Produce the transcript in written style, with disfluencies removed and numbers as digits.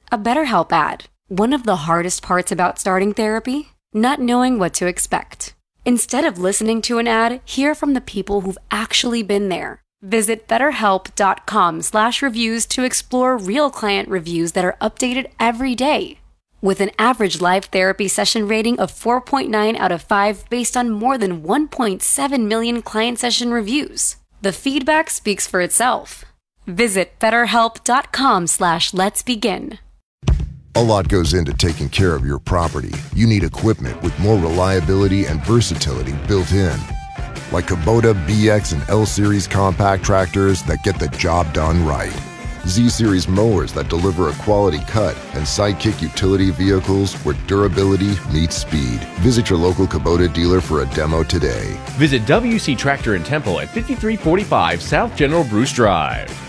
A BetterHelp ad. One of the hardest parts about starting therapy? Not knowing what to expect. Instead of listening to an ad, hear from the people who've actually been there. Visit BetterHelp.com/reviews to explore real client reviews that are updated every day. With an average live therapy session rating of 4.9 out of 5 based on more than 1.7 million client session reviews. The feedback speaks for itself. Visit BetterHelp.com/let's begin. A lot goes into taking care of your property. You need equipment with more reliability and versatility built in. Like Kubota BX and L-Series compact tractors that get the job done right. Z-Series mowers that deliver a quality cut, and Sidekick utility vehicles where durability meets speed. Visit your local Kubota dealer for a demo today. Visit WC Tractor in Temple at 5345 South General Bruce Drive.